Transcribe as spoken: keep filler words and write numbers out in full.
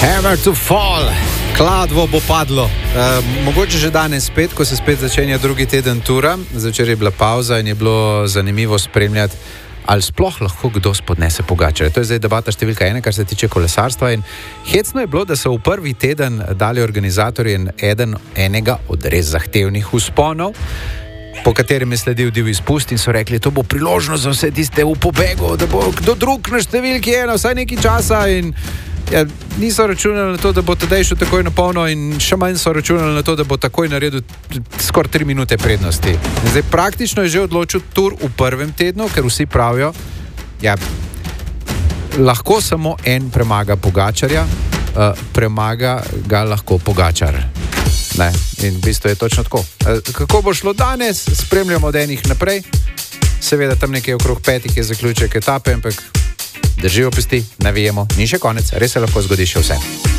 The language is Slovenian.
Hammer to fall, kladvo bo padlo. E, mogoče že danes spet, ko se spet začenja drugi teden tura. Zvečer je bila pauza in je bilo zanimivo spremljati, ali sploh lahko kdo spodnese Pogačarja. To je zdaj debata številka ena, kar se tiče kolesarstva. In hecno je bilo, da so v prvi teden dali organizatorji eden, enega od res zahtevnih vzponov, po katerem je sledil divji izpust in so rekli, to bo priložnost za vse tiste v pobegu, da bo kdo drug na številki ena vsaj nekaj časa. In ja, niso računali na to, da bo tedaj šel takoj na polno, in še manj so računali na to, da bo takoj naredil skoraj tri minute prednosti. In zdaj praktično je že odločil tur v prvem tednu, ker vsi pravijo, ja, lahko samo en premaga Pogačarja, uh, premaga ga lahko Pogačar. Ne, in v bistvu je točno tako. Uh, kako bo šlo danes, spremljamo od enih naprej. Seveda tam nekaj okrog petih je zaključek etape, ampak držijo pesti, navijemo, ni še konec, res se lahko zgodi še vse.